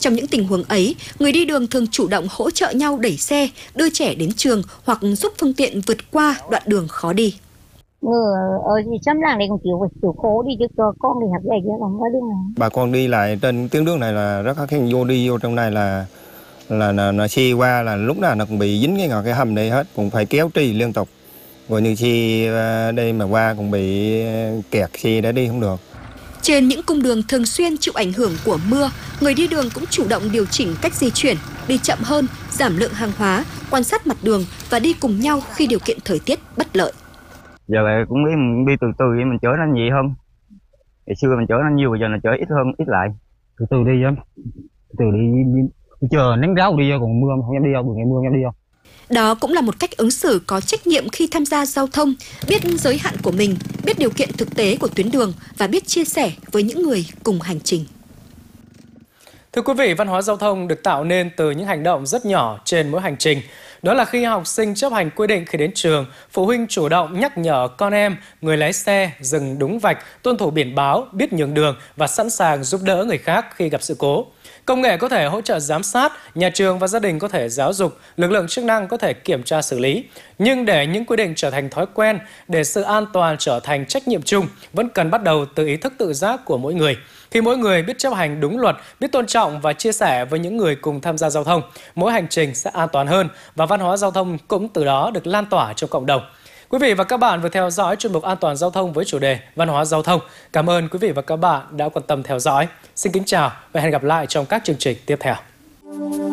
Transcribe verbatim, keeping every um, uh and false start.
Trong những tình huống ấy, người đi đường thường chủ động hỗ trợ nhau đẩy xe, đưa trẻ đến trường hoặc giúp phương tiện vượt qua đoạn đường khó đi. Người ở trong làng này cũng chịu chịu khổ đi chứ cho con đi học dạy chứ không có đường này. Bà con đi lại trên tuyến đường này là rất khó khăn, vô đi vô trong này là là là, là xe qua là lúc nào nó cũng bị dính cái ngõ cái hầm này hết, cũng phải kéo trì liên tục. Rồi như xe đây mà qua cũng bị kẹt xe đã đi không được. Trên những cung đường thường xuyên chịu ảnh hưởng của mưa, người đi đường cũng chủ động điều chỉnh cách di chuyển, đi chậm hơn, giảm lượng hàng hóa, quan sát mặt đường và đi cùng nhau khi điều kiện thời tiết bất lợi. Giờ cũng biết mình đi từ từ vậy mình chở nó nhẹ hơn. Ngày xưa mình chở nó nhiều, bây giờ nó chở ít hơn, ít lại. Từ từ đi em, từ từ đi, đi, đi chờ nắng ráo đi, còn mưa không dám đi đâu, ngày mưa không dám đi đâu. Đó cũng là một cách ứng xử có trách nhiệm khi tham gia giao thông, biết giới hạn của mình, biết điều kiện thực tế của tuyến đường và biết chia sẻ với những người cùng hành trình. Thưa quý vị, văn hóa giao thông được tạo nên từ những hành động rất nhỏ trên mỗi hành trình. Đó là khi học sinh chấp hành quy định khi đến trường, phụ huynh chủ động nhắc nhở con em, người lái xe dừng đúng vạch, tuân thủ biển báo, biết nhường đường và sẵn sàng giúp đỡ người khác khi gặp sự cố. Công nghệ có thể hỗ trợ giám sát, nhà trường và gia đình có thể giáo dục, lực lượng chức năng có thể kiểm tra xử lý. Nhưng để những quy định trở thành thói quen, để sự an toàn trở thành trách nhiệm chung, vẫn cần bắt đầu từ ý thức tự giác của mỗi người. Khi mỗi người biết chấp hành đúng luật, biết tôn trọng và chia sẻ với những người cùng tham gia giao thông, mỗi hành trình sẽ an toàn hơn và văn hóa giao thông cũng từ đó được lan tỏa trong cộng đồng. Quý vị và các bạn vừa theo dõi chuyên mục An toàn giao thông với chủ đề Văn hóa giao thông. Cảm ơn quý vị và các bạn đã quan tâm theo dõi. Xin kính chào và hẹn gặp lại trong các chương trình tiếp theo.